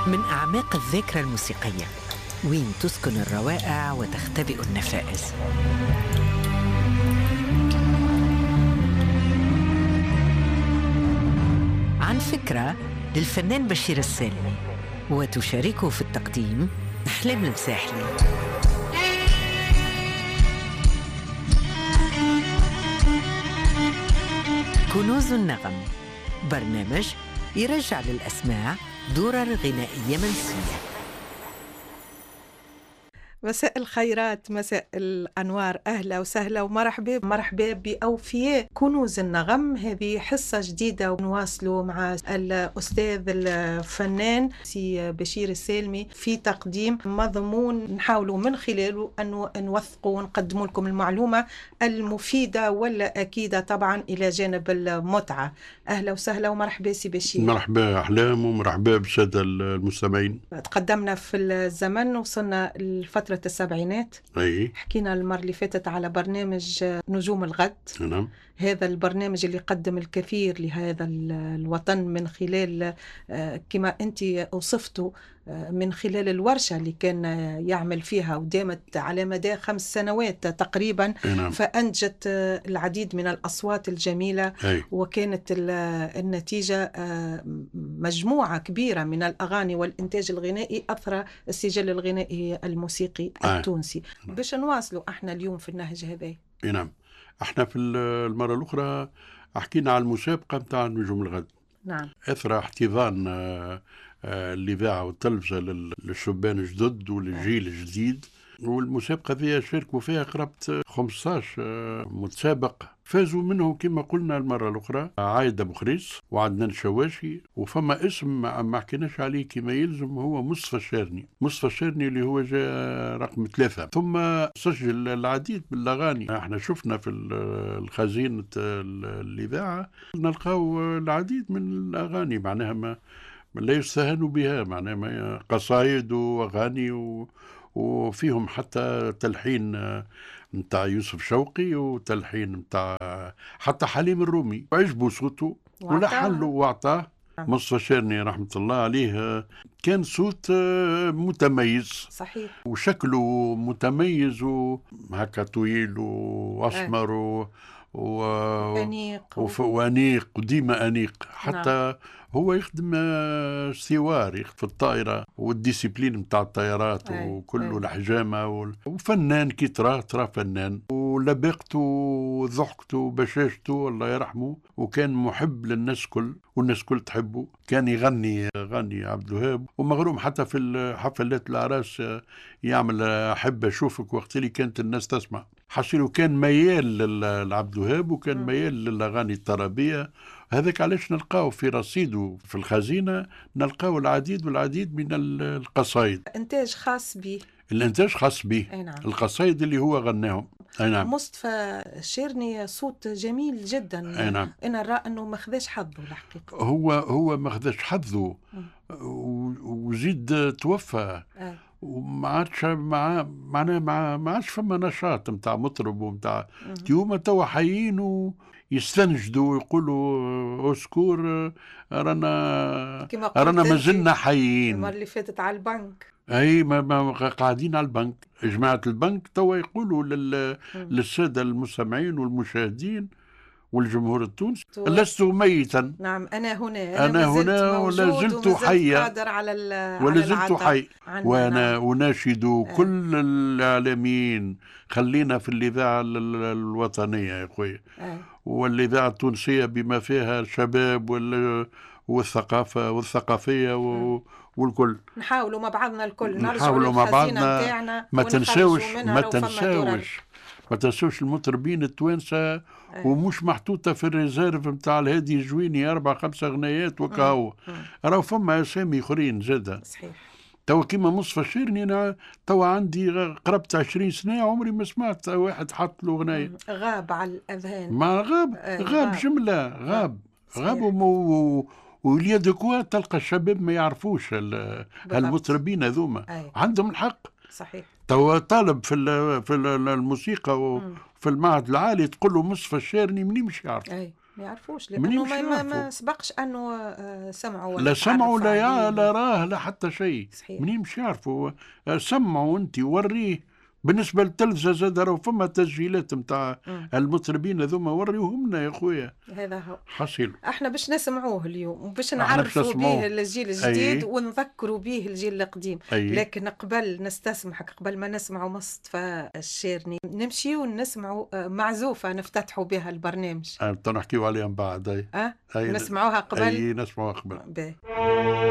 من أعماق الذاكرة الموسيقية، وين تسكن الروائع وتختبئ النفائس. عن فكرة للفنان بشير السالمي، وتشاركه في التقديم أحلام المساحلي. كنوز النغم، برنامج يرجع للأسماع درر غنائية منسية. مساء الخيرات، مساء الأنوار، أهلا وسهلا ومرحبا بأوفياء كنوز النغم. هذه حصة جديدة ونواصلوا مع الأستاذ الفنان سي بشير السالمي في تقديم مضمون نحاولوا من خلاله أن نوثقوا ونقدموا لكم المعلومة المفيدة ولا أكيدة طبعا إلى جانب المتعة. أهلا وسهلا ومرحبا سي بشير. مرحبا أحلام ومرحبا بالسادة المستمعين. تقدمنا في الزمن، وصلنا لفترة السبعينات. حكينا المرة اللي فاتت على برنامج نجوم الغد. نعم. هذا البرنامج اللي قدم الكثير لهذا الوطن من خلال كما أنت وصفته، من خلال الورشة اللي كان يعمل فيها ودامت على مدى 5 سنوات تقريبا. نعم. فأنجت العديد من الأصوات الجميلة. وكانت النتيجة مجموعة كبيرة من الأغاني والإنتاج الغنائي أثرى السجل الغنائي الموسيقي التونسي. باش نواصلوا احنا اليوم في النهج هذا. نعم. احنا في المرة الأخرى حكينا على المسابقة متاع نجوم الغد. نعم. أثر احتضان الإذاعة والتلفزة للشبان الجدد وللجيل الجديد. والمسابقة فيها شاركوا فيها قرابة 15 متسابق، فازوا منهم كما قلنا المرة الأخرى عايدة بخريس وعدنان شواشي، وفما اسم ما حكيناش عليه كما يلزم، هو مصطفى الشارني. مصطفى الشارني اللي هو جاء رقم 3. ثم سجل العديد من الأغاني. احنا شفنا في الخزينة الإذاعة نلقاو العديد من الأغاني، معناها ما لا يستهان بها، معناها قصائد وأغاني وفيهم حتى تلحين متاع يوسف شوقي وتلحين متاع حتى حليم الرومي، وعجبوا صوته ولحن له وعطاه. مصطفى الشارني رحمة الله عليه كان صوت متميز. صحيح. وشكله متميز، وهكا طويل وأسمر وأنيق وديما أنيق. حتى هو يخدم سوار، يخدم في الطائرة والديسيبلين متاع الطائرات وكله الحجامة وفنان كي ترى فنان، ولبقته وضحكته وبشاشته الله يرحمه، وكان محب للناس كل، والناس كل تحبه. كان يغني عبد الوهاب، ومغروم حتى في حفلات الأعراس يعمل أحب أشوفك وقت اللي كانت الناس تسمع. حسيله كان ميال لعبد الوهاب، وكان ميال للأغاني الطربية. هذاك علاش نلقاو في رصيده في الخزينة نلقاو العديد من القصائد. إنتاج خاص به. الإنتاج خاص به. نعم. القصائد اللي هو غناهم. نعم. مصطفى الشارني صوت جميل جدا. نعم. أنا رأى أنه ما خذاش حظه الحقيقة. هو ما خذاش حظه، وزيد توفى. وما عادش ما عادش فما نشاط متاع مطرب ومتاع اليوم. توا حيين يستنجدوا ويقولوا اسكور، رانا ما زلنا حيين. المرة اللي فاتت على البنك. اي ما قاعدين على البنك. جماعة البنك توا يقولوا للسادة المستمعين والمشاهدين والجمهور التونسي لست ميتا. نعم، أنا هنا ولا زلت حيا، قادر على ولا زلت حي. وأنا أناشد كل الإعلاميين، خلينا في الإذاعة الوطنية يا أخوي، والإذاعة التونسية بما فيها الشباب والثقافة والثقافية والكل. نحاولوا مع بعضنا الكل، نحاولوا مع بعضنا. ما تنسوش المطربين التوانسة، ومش محطوطة في الريزيرف متاع الهادي الجويني 4-5 غنايات وكاو. راهو فما أسامي آخرين زادة. صحيح. توا كيما مصطفى الشارني، أنا توا عندي قربت 20 سنة عمري ما سمعت واحد حط له غناية. غاب على الأذهان. ما غاب جملة. غاب واليد كوا تلقى الشباب ما يعرفوش المطربين هذوما. عندهم الحق. صحيح. توا طالب في الموسيقى وفي المعهد العالي تقول له مصطفى الشارني منين مش يعرف. ما يعرفوش منين لانه مش ما يعرفوا؟ سبقش انه سمعوا ولا لا سمعوا تعرف عليه لا راه لا حتى شيء. صحيح. منين مش يعرفوا؟ سمعوا انت وريه. بالنسبه للتلفزه زاد راهو فما تسجيلات نتاع المطربين هذوما، وريوهمنا يا خويا. هذا هو حصيل. احنا باش نسمعوه اليوم وباش احنا باش نعرفوا نسمعوه. به الجيل الجديد اي ونذكروا به الجيل القديم. اي لكن قبل نستسمحك، قبل ما نسمعوا مصطفى الشيرني نمشي ونسمعوا معزوفة نفتتحوا بها البرنامج. نحكيو عليها من بعد. اي نسمعوها قبل. اي نسمعوها قبل. باهي.